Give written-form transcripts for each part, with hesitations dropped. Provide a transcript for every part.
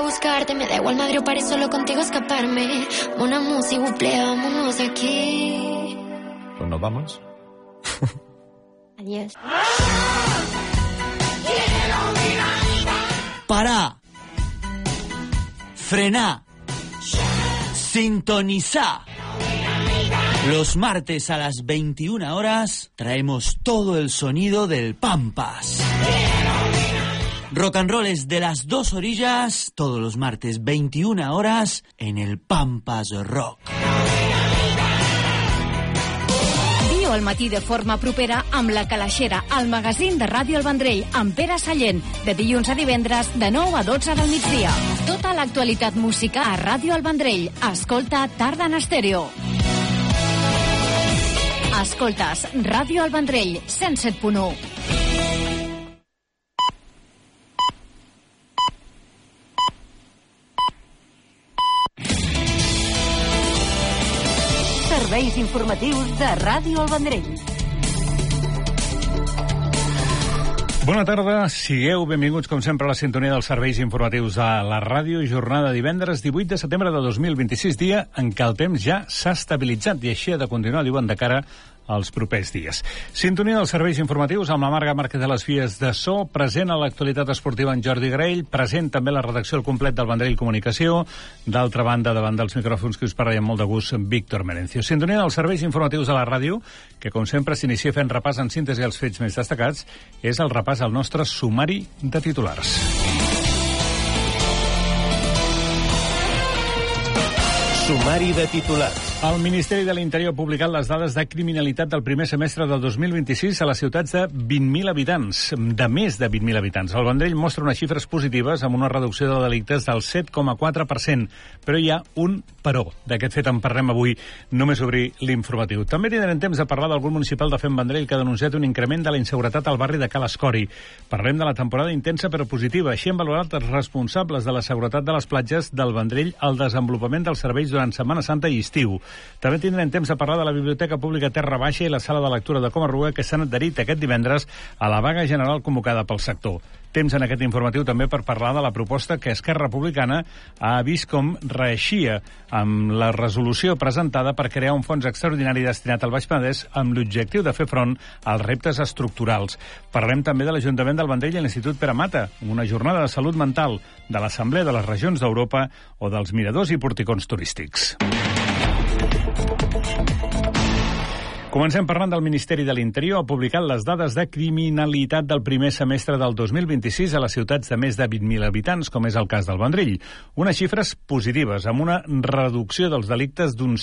Buscarte, me da igual madre o paré solo contigo escaparme. Una música, vámonos de aquí. Pues nos vamos. Adiós. Parar. Frenar. Sintonizar. Los martes a las 21 horas traemos todo el sonido del Pampas. Rock and roll es de las dos orillas, todos los martes 21 horas en el Pampas Rock. Viu al matí de forma propera amb La Calaixera, el magazín de Ràdio El Vendrell, amb Pere Sallent, de dilluns a divendres, de 9 a 12 del migdia. Tota l'actualitat musical a Ràdio El Vendrell. Escolta Tarda en Estèreo. Escoltes Ràdio El Vendrell, 107.1. Serveis informatius de Ràdio El Vendrell. Bona tarda, sigueu benvinguts com sempre a la sintonia dels serveis informatius de la ràdio. Jornada divendres 18 de setembre de 2026, dia en què el temps ja s'ha estabilitzat i així ha de continuar, diuen, de cara als propers dies. Sintonia dels serveis informatius amb la Marga Márquez de les Vies de So, present a l'actualitat esportiva en Jordi Graell, present també la redacció al complet del Vendrell Comunicació, d'altra banda, davant dels micròfons que us parla amb molt de gust, Víctor Merencio. Sintonia dels serveis informatius de la ràdio, que com sempre s'inicia fent repàs en síntesi als fets més destacats, és el repàs al nostre sumari de titulars. Sumari de titulars. El Ministeri de l'Interior ha publicat les dades de criminalitat del primer semestre del 2026 a les ciutats de 20.000 habitants, de més de 20.000 habitants. El Vendrell mostra unes xifres positives amb una reducció de delictes del 7,4%, però hi ha un però. D'aquest fet en parlem avui, només obrir l'informatiu. També tindrem temps de parlar del grup municipal de Fem Vendrell, que ha denunciat un increment de la inseguretat al barri de Cal Escori. Parlem de la temporada intensa però positiva. Així han valorat els responsables de la seguretat de les platges del Vendrell al desenvolupament dels serveis durant Setmana Santa i estiu. També tindrem temps de parlar de la Biblioteca Pública Terra Baixa i la Sala de Lectura de Comarruga, que s'han adherit aquest divendres a la vaga general convocada pel sector. Temps en aquest informatiu també per parlar de la proposta que Esquerra Republicana ha vist com reeixia amb la resolució presentada per crear un fons extraordinari destinat al Baix Penedès amb l'objectiu de fer front als reptes estructurals. Parlem també de l'Ajuntament del Vendrell i l'Institut Pere Mata, amb una jornada de salut mental, de l'Assemblea de les Regions d'Europa o dels miradors i porticons turístics. Comencem parlant del Ministeri de l'Interior. Ha publicat les dades de criminalitat del primer semestre del 2026 a les ciutats de més de 20.000 habitants, com és el cas del Vendrell. Unes xifres positives, amb una reducció dels delictes d'un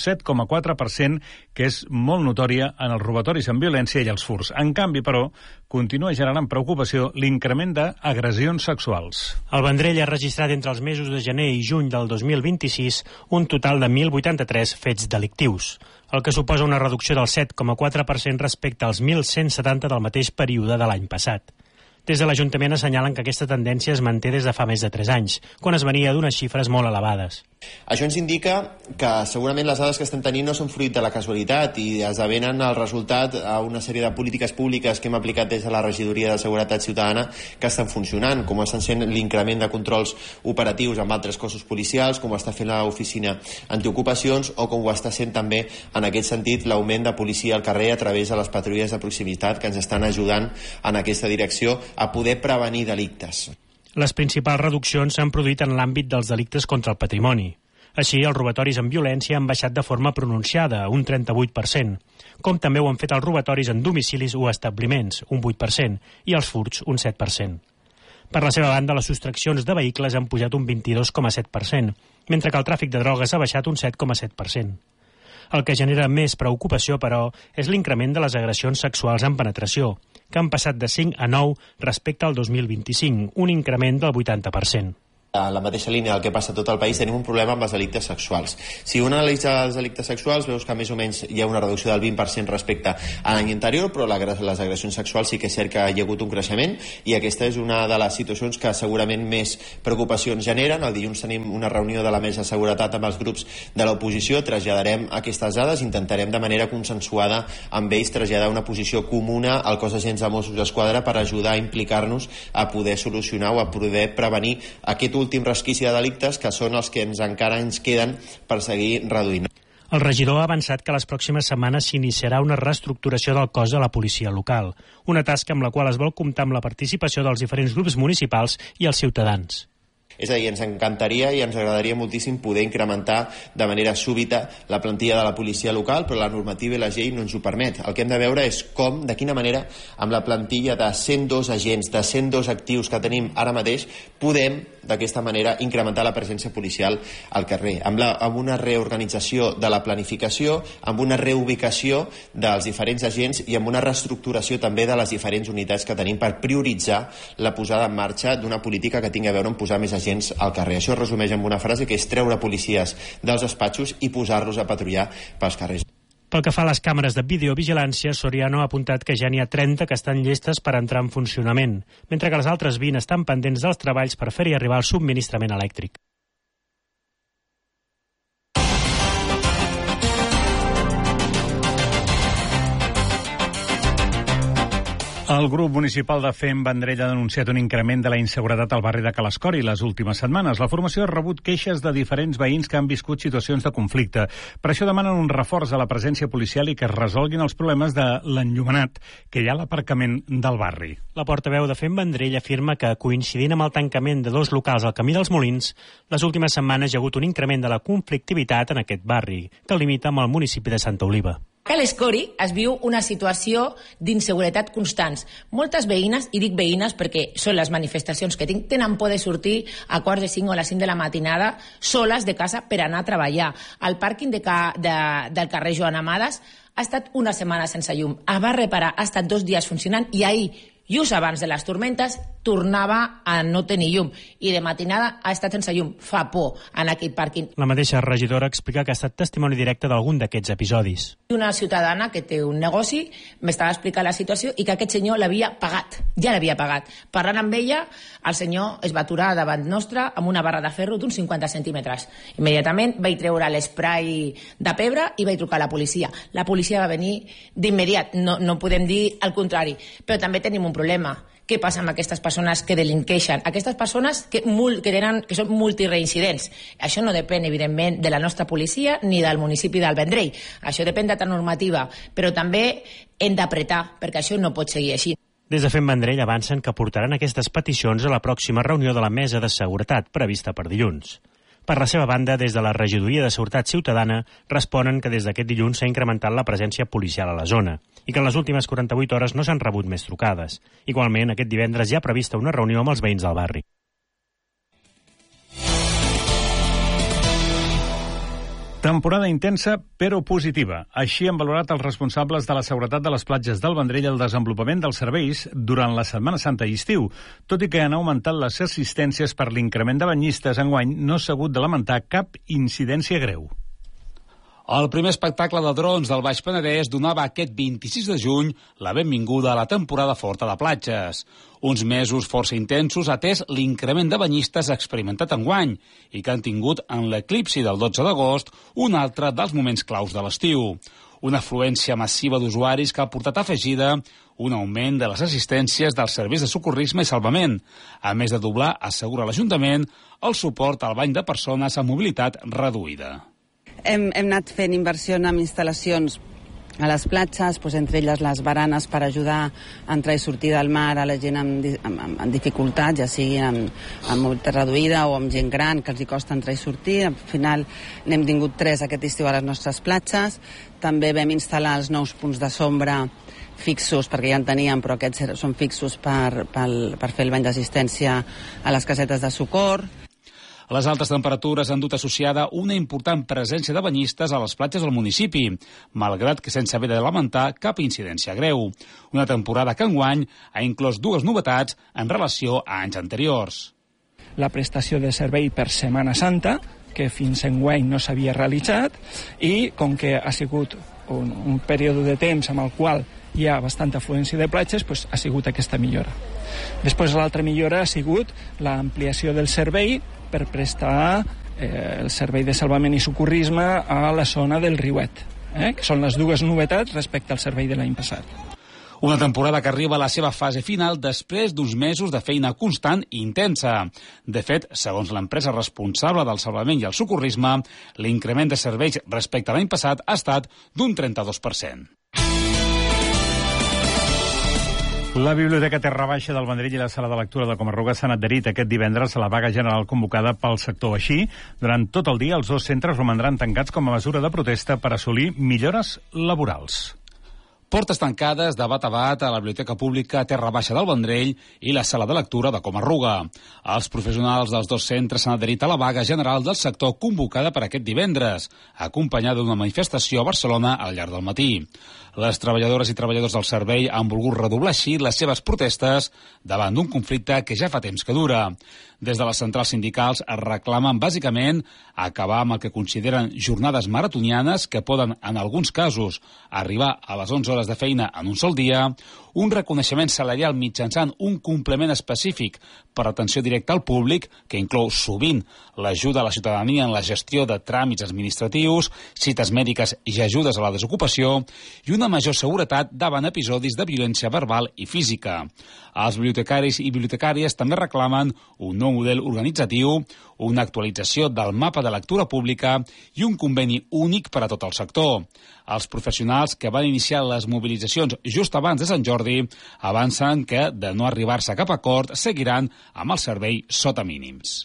7,4%, que és molt notòria en els robatoris amb violència i els furts. En canvi, però, continua generant preocupació l'increment d'agressions sexuals. El Vendrell ha registrat entre els mesos de gener i juny del 2026 un total de 1.083 fets delictius, el que suposa una reducció del 7,4% respecte als 1.170 del mateix període de l'any passat. Des de l'Ajuntament assenyalen que aquesta tendència es manté des de fa més de 3 anys, quan es venia d'unes xifres molt elevades. Això ens indica que segurament les dades que estem tenint no són fruit de la casualitat i esdevenen el resultat a una sèrie de polítiques públiques que hem aplicat des de la Regidoria de Seguretat Ciutadana que estan funcionant, com estan sent l'increment de controls operatius amb altres cossos policials, com ho està fent l'oficina antiocupacions o com ho està sent també en aquest sentit l'augment de policia al carrer a través de les patrulles de proximitat que ens estan ajudant en aquesta direcció a poder prevenir delictes. Les principals reduccions s'han produït en l'àmbit dels delictes contra el patrimoni. Així, els robatoris amb violència han baixat de forma pronunciada, un 38%, com també ho han fet els robatoris en domicilis o establiments, un 8%, i els furts, un 7%. Per la seva banda, les sostraccions de vehicles han pujat un 22,7%, mentre que el tràfic de drogues ha baixat un 7,7%. El que genera més preocupació, però, és l'increment de les agressions sexuals en penetració, que han passat de 5 a 9 respecte al 2025, un increment del 80%. A la mateixa línia del que passa a tot el país, tenim un problema amb els delictes sexuals. Si una analitza els delictes sexuals, veus que més o menys hi ha una reducció del 20% respecte a l'any anterior, però les agressions sexuals sí que és cert que hi ha hagut un creixement i aquesta és una de les situacions que segurament més preocupacions generen. El dilluns tenim una reunió de la Mesa de Seguretat amb els grups de l'oposició, traslladarem aquestes dades, intentarem de manera consensuada amb ells traslladar una posició comuna al cos d'agents de Mossos d'Esquadra per ajudar a implicar-nos a poder solucionar o a poder prevenir aquest últim resquici de delictes, que són els que encara ens queden per seguir reduint. El regidor ha avançat que les pròximes setmanes s'iniciarà una reestructuració del cos de la policia local, una tasca amb la qual es vol comptar amb la participació dels diferents grups municipals i els ciutadans. És a dir, ens encantaria i ens agradaria moltíssim poder incrementar de manera súbita la plantilla de la policia local, però la normativa i la llei no ens ho permet. El que hem de veure és com, de quina manera, amb la plantilla de 102 agents, de 102 actius que tenim ara mateix, podem, d'aquesta manera, incrementar la presència policial al carrer. Amb una reorganització de la planificació, amb una reubicació dels diferents agents i amb una reestructuració també de les diferents unitats que tenim per prioritzar la posada en marxa d'una política que tingui a veure amb posar més agents al carrer. Això es resumeix en una frase, que és treure policies dels despatxos i posar-los a patrullar pels carrers. Pel que fa a les càmeres de videovigilància, Soriano ha apuntat que ja n'hi ha 30 que estan llestes per entrar en funcionament, mentre que les altres 20 estan pendents dels treballs per fer-hi arribar el subministrament elèctric. El grup municipal de FEM Vendrell ha denunciat un increment de la inseguretat al barri de Calascori les últimes setmanes. La formació ha rebut queixes de diferents veïns que han viscut situacions de conflicte. Per això demanen un reforç de la presència policial i que es resolguin els problemes de l'enllumenat que hi ha a l'aparcament del barri. La portaveu de FEM Vendrell afirma que, coincidint amb el tancament de 2 locals al Camí dels Molins, les últimes setmanes hi ha hagut un increment de la conflictivitat en aquest barri, que limita amb el municipi de Santa Oliva. A l'Escori es viu una situació d'inseguretat constants. Moltes veïnes, i dic veïnes perquè són les manifestacions que tinc, tenen por de sortir a 4:45 o a les 5 de la matinada soles de casa per anar a treballar. El pàrquing del carrer Joan Amades ha estat una setmana sense llum. Es va reparar, ha estat 2 dies funcionant i ahir, just abans de les tormentes, tornava a no tenir llum. I de matinada ha estat sense llum. Fa por en aquell pàrquing. La mateixa regidora explica que ha estat testimoni directe d'algun d'aquests episodis. Una ciutadana que té un negoci m'estava explicant la situació i que aquest senyor l'havia pagat. Ja l'havia pagat. Parlant amb ella, el senyor es va aturar davant nostre amb una barra de ferro d'uns 50 centímetres. Immediatament vaig treure l'esprai de pebre i vaig trucar a la policia. La policia va venir d'immediat. No podem dir el contrari. Però també tenim un problema. Què passa amb aquestes persones que delinqueixen? Aquestes persones que són multireincidents. Això no depèn, evidentment, de la nostra policia ni del municipi del Vendrell. Això depèn de la normativa, però també hem d'apretar, perquè això no pot seguir així. Des de FEM Vendrell avancen que portaran aquestes peticions a la pròxima reunió de la Mesa de Seguretat, prevista per dilluns. Per la seva banda, des de la Regidoria de Seguretat Ciutadana, responen que des d'aquest dilluns s'ha incrementat la presència policial a la zona i que en les últimes 48 hores no s'han rebut més trucades. Igualment, aquest divendres hi ha prevista una reunió amb els veïns del barri. Temporada intensa, però positiva. Així han valorat els responsables de la seguretat de les platges del Vendrell el desenvolupament dels serveis durant la Setmana Santa i estiu. Tot i que han augmentat les assistències per l'increment de banyistes, enguany no s'ha hagut de lamentar cap incidència greu. El primer espectacle de drons del Baix Penedès donava aquest 26 de juny la benvinguda a la temporada forta de platges. Uns mesos força intensos atès l'increment de banyistes experimentat enguany i que han tingut en l'eclipsi del 12 d'agost un altre dels moments claus de l'estiu. Una afluència massiva d'usuaris que ha portat afegida un augment de les assistències dels serveis de socorrisme i salvament, a més de doblar, assegura l'Ajuntament, el suport al bany de persones amb mobilitat reduïda. Hem anat fent inversió en instal·lacions a les platges, entre elles les baranes per ajudar a entrar i sortir del mar a la gent amb dificultats, ja sigui amb mobilitat reduïda o amb gent gran que els hi costa entrar i sortir. Al final n'hem tingut 3 aquest estiu a les nostres platges. També vam instal·lar els nous punts de sombra fixos, perquè ja en teníem, però aquests són fixos per fer el bany d'assistència a les casetes de socor. Les altes temperatures han dut associada una important presència de banyistes a les platges del municipi, malgrat que sense haver de lamentar cap incidència greu. Una temporada que enguany ha inclòs 2 novetats en relació a anys anteriors. La prestació de servei per Setmana Santa, que fins enguany no s'havia realitzat, i com que ha sigut un període de temps amb el qual hi ha bastanta afluència de platges, ha sigut aquesta millora. Després l'altra millora ha sigut l'ampliació del servei per prestar el servei de salvament i socorrisme a la zona del Riuet, que són les 2 novetats respecte al servei de l'any passat. Una temporada que arriba a la seva fase final després d'uns mesos de feina constant i intensa. De fet, segons l'empresa responsable del salvament i el socorrisme, l'increment de serveis respecte a l'any passat ha estat d'un 32%. La Biblioteca Terra Baixa del Vendrell i la Sala de Lectura de Comarruga s'han adherit aquest divendres a la vaga general convocada pel sector. Així, durant tot el dia, els dos centres romandran tancats com a mesura de protesta per assolir millores laborals. Portes tancades de bat a bat a la Biblioteca Pública Terra Baixa del Vendrell i la Sala de Lectura de Comarruga. Els professionals dels dos centres s'han adherit a la vaga general del sector convocada per aquest divendres, acompanyada d'una manifestació a Barcelona al llarg del matí. Les treballadores i treballadors del servei han volgut redoblar així les seves protestes davant d'un conflicte que ja fa temps que dura. Des de les centrals sindicals es reclamen bàsicament acabar amb el que consideren jornades maratonianes que poden, en alguns casos, arribar a les 11 hores de feina en un sol dia, un reconeixement salarial mitjançant un complement específic per atenció directa al públic, que inclou sovint l'ajuda a la ciutadania en la gestió de tràmits administratius, cites mèdiques i ajudes a la desocupació, i una major seguretat davant episodis de violència verbal i física. Els bibliotecaris i bibliotecàries també reclamen un nou model organitzatiu, una actualització del mapa de lectura pública i un conveni únic per a tot el sector. Els professionals que van iniciar les mobilitzacions just abans de Sant Jordi avancen que, de no arribar-se a cap acord, seguiran amb el servei sota mínims.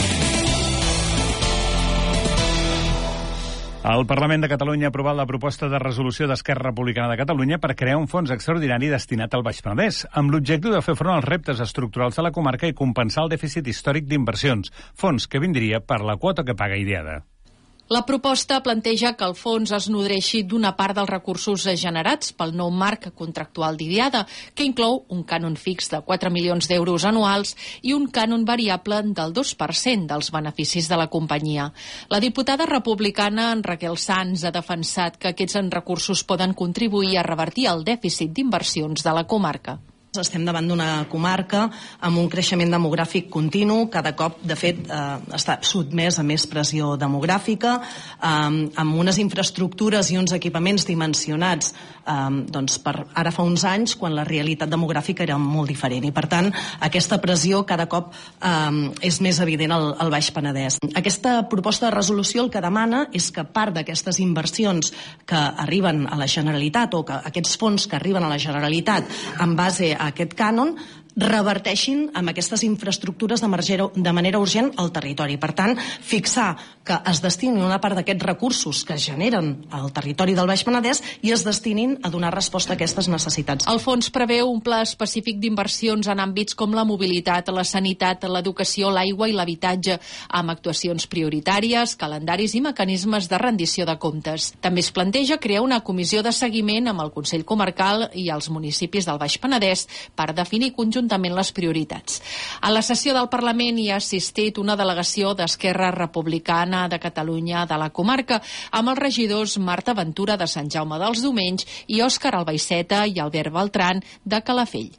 El Parlament de Catalunya ha aprovat la proposta de resolució d'Esquerra Republicana de Catalunya per crear un fons extraordinari destinat al Baix Penedès, amb l'objectiu de fer front als reptes estructurals de la comarca i compensar el dèficit històric d'inversions, fons que vindria per la quota que paga Idiada. La proposta planteja que el fons es nodreixi d'una part dels recursos generats pel nou marc contractual d'Idiada, que inclou un cànon fix de 4 milions d'euros anuals i un cànon variable del 2% dels beneficis de la companyia. La diputada republicana Raquel Sans ha defensat que aquests recursos poden contribuir a revertir el dèficit d'inversions de la comarca. Estem davant d'una comarca amb un creixement demogràfic continu, cada cop, de fet, està sotmès a més pressió demogràfica, amb unes infraestructures i uns equipaments dimensionats per ara fa uns anys, quan la realitat demogràfica era molt diferent. I, per tant, aquesta pressió cada cop és més evident al Baix Penedès. Aquesta proposta de resolució el que demana és que part d'aquestes inversions que arriben a la Generalitat, o que aquests fons que arriben a la Generalitat en base a aquest cànon, reverteixin amb aquestes infraestructures de manera urgent al territori. Per tant, fixar que es destini una part d'aquests recursos que es generen al territori del Baix Penedès i es destinin a donar resposta a aquestes necessitats. El fons preveu un pla específic d'inversions en àmbits com la mobilitat, la sanitat, l'educació, l'aigua i l'habitatge, amb actuacions prioritàries, calendaris i mecanismes de rendició de comptes. També es planteja crear una comissió de seguiment amb el Consell Comarcal i els municipis del Baix Penedès per definir conjuntament les prioritats. A la sessió del Parlament hi ha assistit una delegació d'Esquerra Republicana de Catalunya de la comarca, amb els regidors Marta Ventura de Sant Jaume dels Domenys i Òscar Albaiceta i Albert Beltran de Calafell.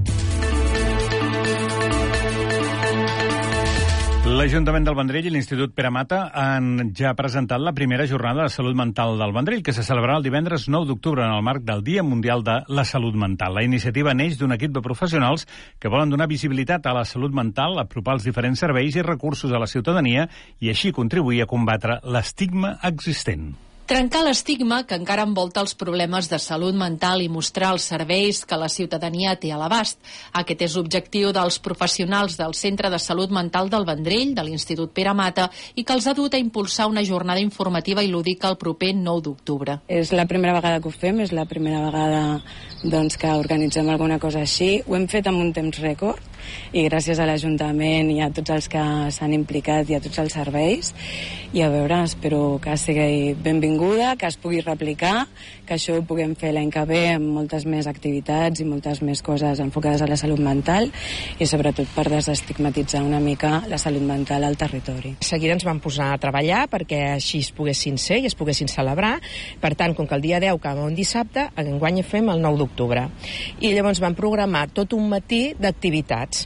L'Ajuntament del Vendrell i l'Institut Pere Mata han ja presentat la primera jornada de salut mental del Vendrell, que se celebrarà el divendres 9 d'octubre en el marc del Dia Mundial de la Salut Mental. La iniciativa neix d'un equip de professionals que volen donar visibilitat a la salut mental, apropar els diferents serveis i recursos a la ciutadania i així contribuir a combatre l'estigma existent. Trencar l'estigma que encara envolta els problemes de salut mental i mostrar els serveis que la ciutadania té a l'abast. Aquest és l'objectiu dels professionals del Centre de Salut Mental del Vendrell, de l'Institut Pere Mata, i que els ha dut a impulsar una jornada informativa i lúdica el proper 9 d'octubre. És la primera vegada que ho fem, és la primera vegada que organitzem alguna cosa així. Ho hem fet amb un temps rècord i gràcies a l'Ajuntament i a tots els que s'han implicat i a tots els serveis. I a veure, espero que sigui benvinguda, que es pugui replicar, que això ho puguem fer l'any que ve amb moltes més activitats i moltes més coses enfocades a la salut mental i sobretot per desestigmatitzar una mica la salut mental al territori. Seguida ens vam posar a treballar perquè així es poguessin ser i es poguessin celebrar. Per tant, com que el dia 10 acaba un dissabte, enguany fem el 9 d'octubre. I llavors vam programar tot un matí d'activitats.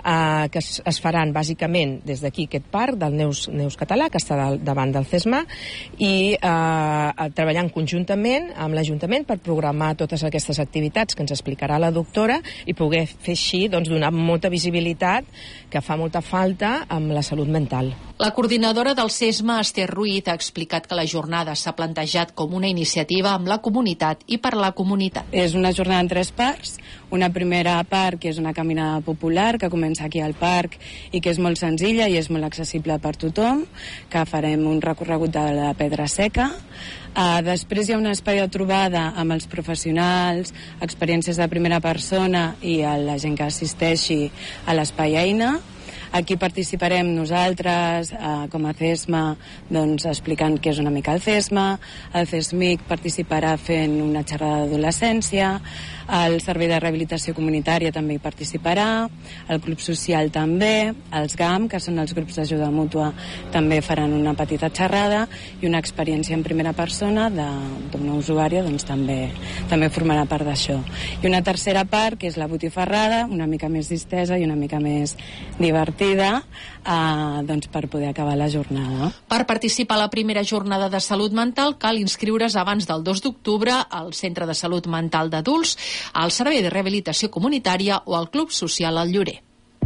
que es faran bàsicament des d'aquí aquest parc del Neus Català, que està davant del CESMA, i treballant conjuntament amb l'Ajuntament per programar totes aquestes activitats que ens explicarà la doctora i poder fer així, doncs, donar molta visibilitat, que fa molta falta amb la salut mental. La coordinadora del CESMA, Esther Ruiz, ha explicat que la jornada s'ha plantejat com una iniciativa amb la comunitat i per la comunitat. És una jornada en 3 parts. Una primera part, que és una caminada popular, que comença aquí al parc i que és molt senzilla i és molt accessible per tothom, que farem un recorregut de la Pedra Seca. Després hi ha un espai de trobada amb els professionals, experiències de primera persona i la gent que assisteixi a l'espai Eina. Aquí participarem nosaltres, com a CESMA, doncs, explicant què és una mica el CESMA. El CESMIC participarà fent una xerrada d'adolescència. El Servei de Rehabilitació Comunitària també hi participarà. El Club Social també. Els GAM, que són els grups d'ajuda mútua, també faran una petita xerrada. I una experiència en primera persona d'una usuària, doncs, també formarà part d'això. I una tercera part, que és la botifarrada, una mica més distesa i una mica més divertida, doncs, per poder acabar la jornada. Per participar a la primera jornada de salut mental cal inscriure's abans del 2 d'octubre al Centre de Salut Mental d'Adults, al Servei de Rehabilitació Comunitària o al Club Social al Llorer.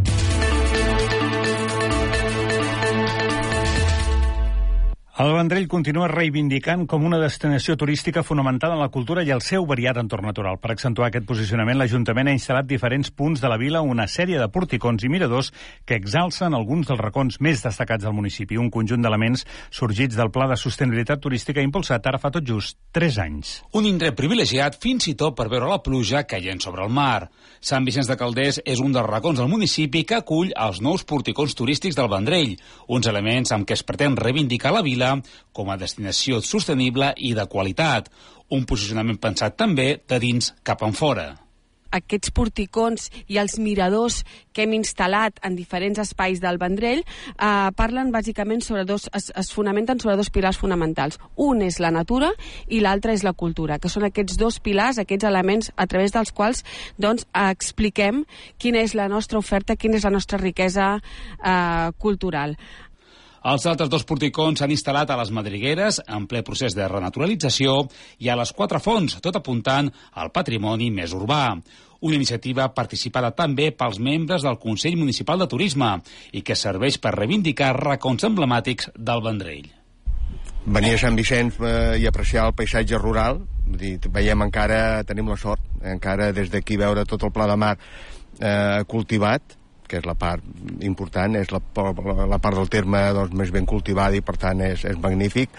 El Vendrell continua reivindicant com una destinació turística fonamentada en la cultura i el seu variat entorn natural. Per accentuar aquest posicionament, l'Ajuntament ha instal·lat diferents punts de la vila, una sèrie de porticons i miradors que exalcen alguns dels racons més destacats del municipi. Un conjunt d'elements sorgits del Pla de Sostenibilitat Turística impulsat ara fa tot just 3 anys. Un indret privilegiat fins i tot per veure la pluja caient sobre el mar. Sant Vicenç de Calders és un dels racons del municipi que acull els nous porticons turístics del Vendrell, uns elements amb què es pretén reivindicar la vila com a destinació sostenible i de qualitat. Un posicionament pensat també de dins cap enfora. Aquests porticons i els miradors que hem instal·lat en diferents espais del Vendrell parlen bàsicament sobre es fonamenten sobre 2 pilars fonamentals. Un és la natura i l'altre és la cultura, que són aquests 2 pilars, aquests elements a través dels quals, doncs, expliquem quina és la nostra oferta, quina és la nostra riquesa cultural. Els altres 2 porticons s'han instal·lat a les Madrigueres, en ple procés de renaturalització, i a les 4 fonts, tot apuntant al patrimoni més urbà. Una iniciativa participada també pels membres del Consell Municipal de Turisme i que serveix per reivindicar racons emblemàtics del Vendrell. Venir a Sant Vicenç i apreciar el paisatge rural, veiem encara, tenim la sort, encara des d'aquí veure tot el Pla de Mar cultivat, que és la part important, és la part del terme, doncs, més ben cultivada i per tant és magnífic.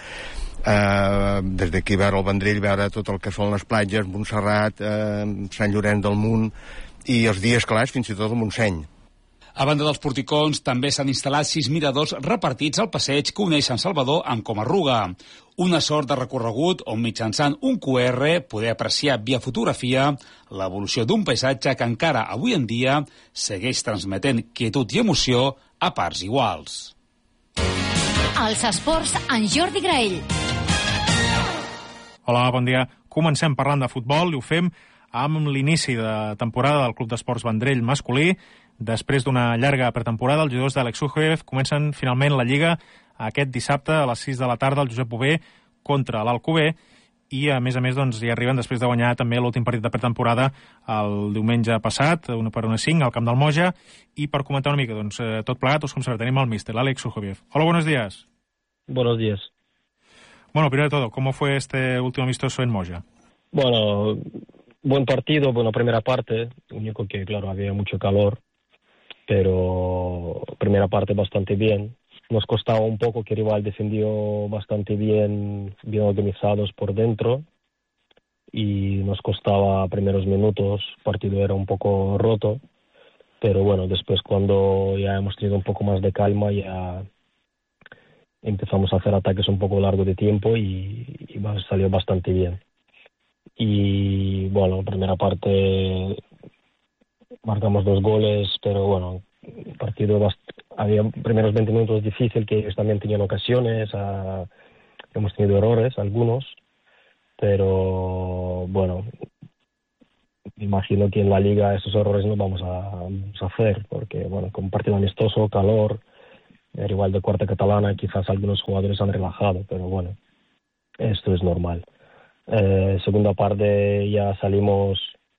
Des d'aquí veure el Vendrell, veure tot el que són les platges, Montserrat, Sant Llorenç del Munt i els dies clars, fins i tot el Montseny. A banda dels porticons, també s'han instal·lat 6 miradors repartits al passeig que uneix Sant Salvador amb Comarruga. Una sort de recorregut on mitjançant un QR poder apreciar via fotografia l'evolució d'un paisatge que encara avui en dia segueix transmetent quietud i emoció a parts iguals. Els esports en Jordi Graell. Hola, bon dia. Comencem parlant de futbol i ho fem amb l'inici de temporada del Club d'Esports Vendrell masculí. Després d'una llarga pretemporada, els jugadors d'Alex Sujev comencen finalment la Lliga aquest dissabte a les 6 de la tarda al Josep Bové contra l'Alcover i, a més, doncs, hi arriben després de guanyar també l'últim partit de pretemporada el diumenge passat, 1-5, al camp del Moja. I per comentar una mica, doncs, tot plegat, us com sempre, tenim el míster, l'Alex Sujev. Hola, buenos días. Buenos días. Bueno, primero de todo, ¿cómo fue este último amistoso en Moja? Bueno, buen partido, buena primera parte, único que, claro, había mucho calor, pero primera parte bastante bien. Nos costaba un poco que el rival defendió bastante bien organizados por dentro y nos costaba primeros minutos, el partido era un poco roto, pero bueno, después cuando ya hemos tenido un poco más de calma ya empezamos a hacer ataques un poco largo de tiempo y salió bastante bien. Y bueno, primera parte marcamos 2 goles, pero bueno, el partido había primeros 20 minutos difícil, que ellos también tenían ocasiones, hemos tenido errores, algunos, pero bueno, me imagino que en la Liga esos errores no vamos a hacer, porque, bueno, con un partido amistoso, calor, el rival de cuarta catalana, quizás algunos jugadores han relajado, pero bueno, esto es normal. Segunda parte ya salimos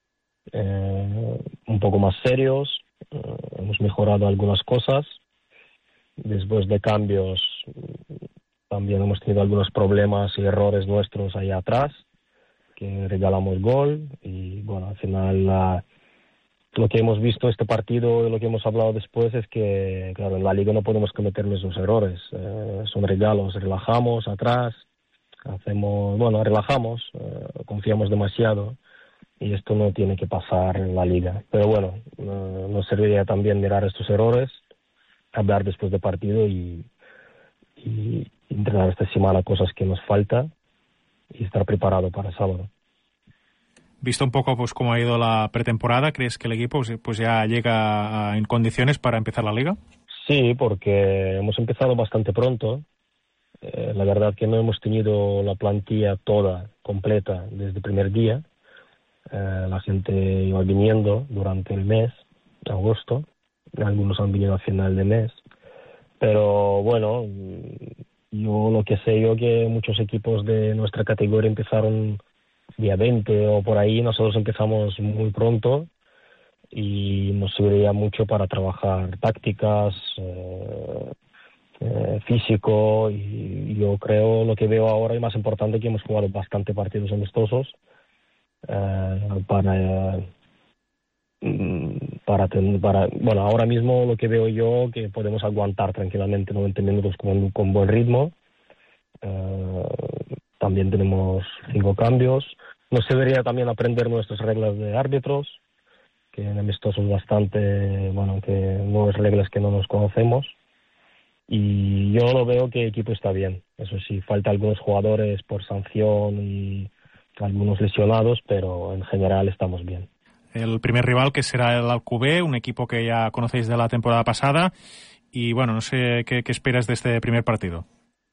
un poco más serios, hemos mejorado algunas cosas. Después de cambios también hemos tenido algunos problemas y errores nuestros ahí atrás, que regalamos gol y bueno, al final lo que hemos visto este partido y lo que hemos hablado después es que, claro, en la Liga no podemos cometer esos errores. Son regalos, relajamos atrás, relajamos, confiamos demasiado y esto no tiene que pasar en la Liga. Pero bueno, nos serviría también mirar estos errores, hablar después del partido y entrenar esta semana cosas que nos falta y estar preparado para el sábado. Visto un poco pues cómo ha ido la pretemporada, ¿crees que el equipo pues ya llega en condiciones para empezar la Liga? Sí, porque hemos empezado bastante pronto. La verdad que no hemos tenido la plantilla toda completa desde el primer día. La gente iba viniendo durante el mes de agosto. Algunos han venido a final de mes. Pero bueno, yo lo que sé que muchos equipos de nuestra categoría empezaron día 20 o por ahí. Nosotros empezamos muy pronto y nos serviría mucho para trabajar tácticas, físico, y yo creo lo que veo ahora y más importante que hemos jugado bastante partidos amistosos bueno, ahora mismo lo que veo yo que podemos aguantar tranquilamente 90 minutos con buen ritmo. También tenemos 5 cambios. Nos debería también aprender nuestras reglas de árbitros, que en amistosos bastante, bueno, que no es reglas que no nos conocemos. Y yo lo veo que el equipo está bien. Eso sí, falta algunos jugadores por sanción y algunos lesionados, pero en general estamos bien. El primer rival que será el Alcover, un equipo que ya conocéis de la temporada pasada. Y bueno, no sé qué esperas de este primer partido.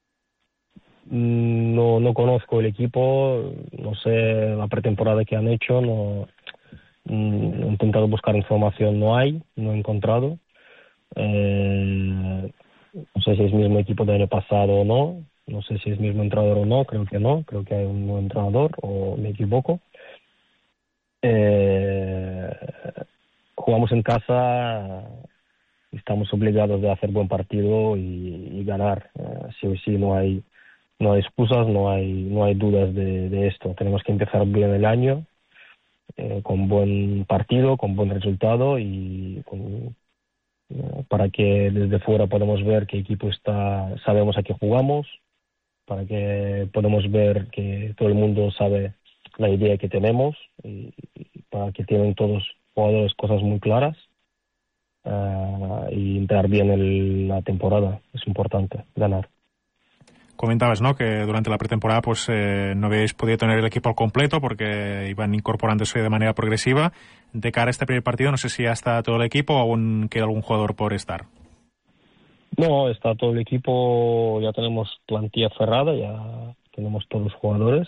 No conozco el equipo, no sé la pretemporada que han hecho, he intentado buscar información, no he encontrado. No sé si es el mismo equipo del año pasado o no sé si es el mismo entrenador o no, creo que hay un nuevo entrenador o me equivoco. Jugamos en casa, estamos obligados de hacer buen partido y ganar, sí o sí, no hay excusas, no hay dudas de esto. Tenemos que empezar bien el año, con buen partido, con buen resultado y para que desde fuera podamos ver qué equipo está, sabemos a qué jugamos, para que podamos ver que todo el mundo sabe la idea que tenemos y para que tienen todos jugadores cosas muy claras y entrar bien en la temporada. Es importante ganar. Comentabas, ¿no?, que durante la pretemporada pues no habéis podido tener el equipo al completo porque iban incorporándose de manera progresiva. De cara a este primer partido, no sé si ya está todo el equipo o aún queda algún jugador por estar. No, está todo el equipo, ya tenemos plantilla cerrada, ya tenemos todos los jugadores.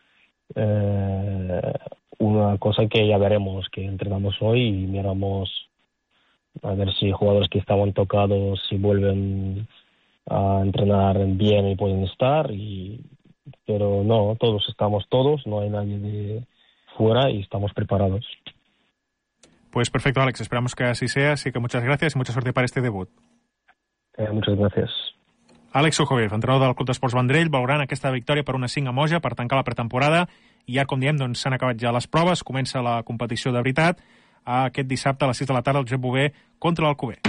Una cosa que ya veremos, que entrenamos hoy y miramos a ver si jugadores que estaban tocados, si vuelven a entrenar bien y pueden estar, pero no, no hay nadie de fuera y estamos preparados. Pues perfecto, Àlex, esperamos que así sea, así que muchas gracias y mucha suerte para este debut. Muchas gracias. Àlex Sujovic, entrenador del Club d'Esports Vendrell, valorant aquesta victòria per una 5 a Moja per tancar la pretemporada, i ara, com diem, doncs s'han acabat ja les proves, comença la competició de veritat aquest dissabte a les 6 de la tarda al Josep Bové contra l'Alcover.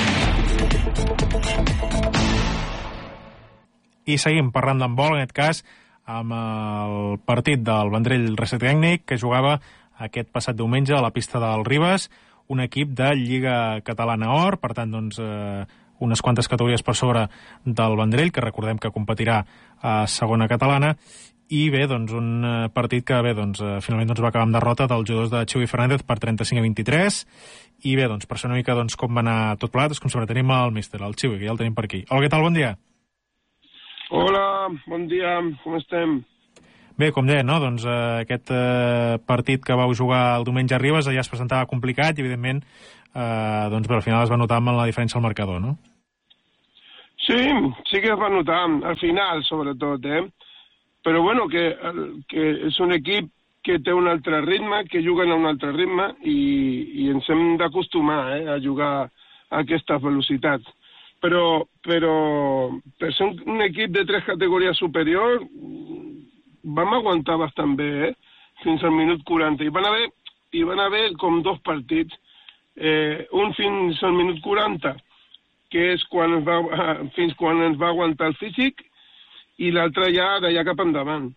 I seguim parlant d'handbol, en aquest cas, amb el partit del Vendrell Reset Tècnic, que jugava aquest passat diumenge a la pista del Ribes, un equip de Lliga Catalana Or, per tant, doncs, unes quantes categories per sobre del Vendrell, que recordem que competirà a segona catalana, i bé, doncs, un partit que bé, doncs, finalment doncs, va acabar amb derrota dels jugadors de Xavi Fernández per 35 a 23, i bé, doncs, per saber una mica doncs, com va anar tot plegat, com sempre tenim el míster, el Xavi, que ja el tenim per aquí. Hola, què tal? Bon dia. Hola, bon dia, com estem? Bé, com deia, no? Doncs aquest partit que vau jugar el diumenge a Ribes ja es presentava complicat i, evidentment, doncs, al final es va notar amb la diferència al marcador, no? Sí que es va notar, al final, sobretot, Però, bueno, que és un equip que té un altre ritme, que juguen a un altre ritme i ens hem d'acostumar a jugar a aquestes velocitats. Però per ser un equip de 3 categories superiors vam aguantar bastant bé, fins al minut 40. Hi van haver com 2 partits, un fins al minut 40, que és fins quan ens va aguantar el físic, i l'altre ja d'allà cap endavant.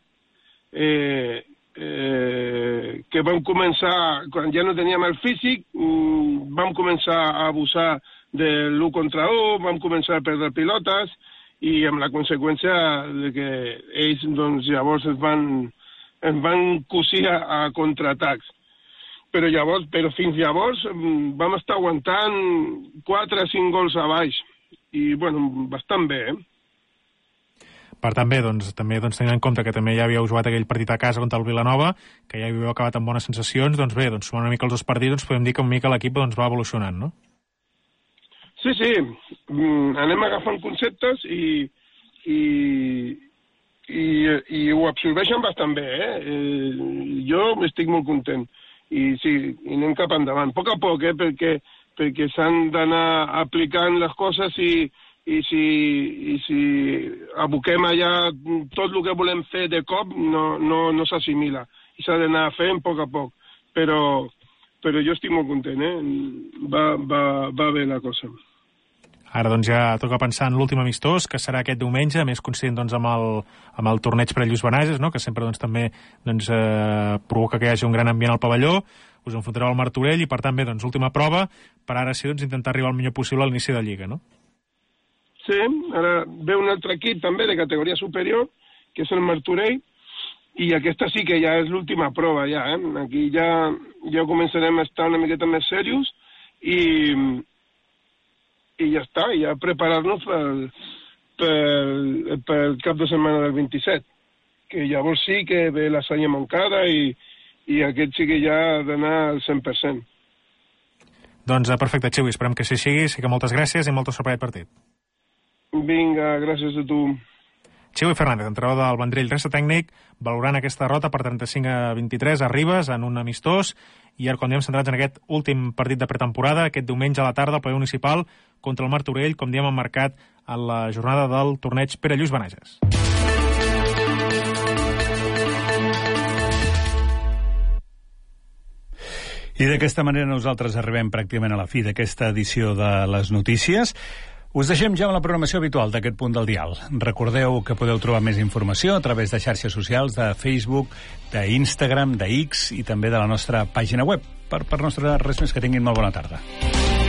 Que vam començar, quan ja no teníem el físic, vam començar a abusar de l'1 contra 1, vam començar a perdre pilotes, i amb la conseqüència de que ells doncs, llavors ens van cosir a contraatacs. Però fins llavors vam estar aguantant 4 o 5 gols a baix, i bueno, bastant bé, Per tant, bé, també tenint en compte que també ja havíeu jugat aquell partit a casa contra el Vilanova, que ja havíeu acabat amb bones sensacions, doncs bé, sumant una mica els 2 partits, podem dir que una mica l'equip va evolucionant, no? Sí, anem agafant conceptes i ho absorbeixen bastant bé, Jo estic molt content i sí, anem cap endavant, a poc, perquè s'han d'anar aplicant les coses i si aboquem allà tot el que volem fer de cop no s'assimila i s'ha d'anar fent a poc, però jo estic molt content, va bé la cosa. Ara doncs ja toca pensar en l'últim amistós, que serà aquest diumenge, més coincidint doncs, amb el torneig per a Lluís Benages, no? Que sempre doncs, també provoca que hi hagi un gran ambient al pavelló. Us enfrontareu al Martorell i, per tant, bé, doncs, última prova per ara sí intentar arribar el millor possible a l'inici de Lliga, no? Sí, ara ve un altre equip també de categoria superior, que és el Martorell, i aquesta sí que ja és l'última prova, ja, Aquí ja començarem a estar una miqueta més serios i ja està, ja preparar-nos pel cap de setmana del 27, que llavors sí que ve la Sanya Montcada i aquest sí que ja ha d'anar al 100%. Doncs perfecte, Xiu, esperem que així sigui, sí que moltes gràcies i molta sort per aquest partit. Vinga, gràcies a tu. Xiu Fernández, entrenador del Vendrell, resta tècnic, valorant aquesta derrota per 35-23 a Ribes en un amistós, i ara, com diem, centrats en aquest últim partit de pretemporada, aquest diumenge a la tarda al pavelló municipal contra el Martorell, com diem, emmarcat en la jornada del torneig Pere Lluís Benages. I d'aquesta manera nosaltres arribem pràcticament a la fi d'aquesta edició de les notícies. Us deixem ja amb la programació habitual d'aquest punt del dial. Recordeu que podeu trobar més informació a través de xarxes socials, de Facebook, d'Instagram, de X i també de la nostra pàgina web. Per nostra res més, que tinguin molt bona tarda.